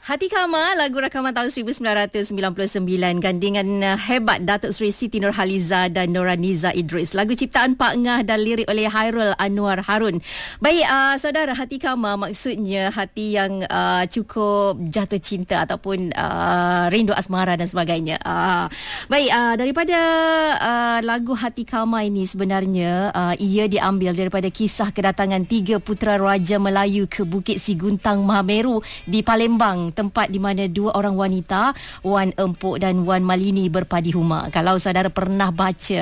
Hati Kama, lagu rakaman tahun 1999 gandingan hebat Datuk Seri Siti Nurhaliza dan Noraniza Idris. Lagu ciptaan Pak Ngah dan lirik oleh Hairul Anwar Harun. Baik, saudara, Hati Kama maksudnya hati yang cukup jatuh cinta ataupun rindu asmara dan sebagainya. Baik, daripada lagu Hati Kama ini sebenarnya ia diambil daripada kisah kedatangan 3 putera Raja Melayu ke Bukit Siguntang Mahameru di Palembang, tempat di mana 2 orang wanita, Wan Empuk dan Wan Malini berpadi huma. Kalau saudara pernah baca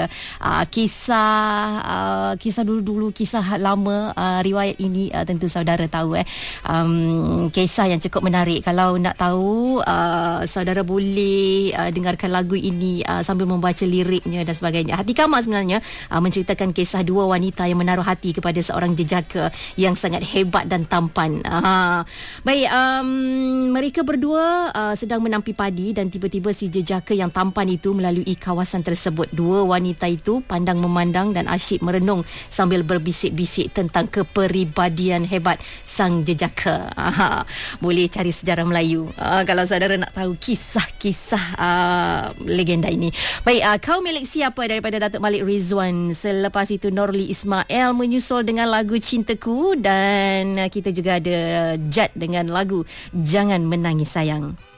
kisah dulu-dulu, kisah lama, riwayat ini tentu saudara tahu kisah yang cukup menarik. Kalau nak tahu, saudara boleh dengarkan lagu ini sambil membaca liriknya dan sebagainya. Hati Kama sebenarnya menceritakan kisah 2 wanita yang menaruh hati kepada seorang jejaka yang sangat hebat dan tampan. Baik, mereka berdua sedang menampi padi dan tiba-tiba si jejaka yang tampan itu melalui kawasan tersebut. 2 wanita itu pandang memandang dan asyik merenung sambil berbisik-bisik tentang kepribadian hebat sang jejaka. Boleh cari sejarah Melayu kalau saudara nak tahu kisah-kisah legenda ini. Baik, Kau Milik Siapa daripada Datuk Malik Rizwan. Selepas itu Norli Ismail menyusul dengan lagu Cintaku, dan kita juga ada Jad dengan lagu Jangan Menangis Sayang.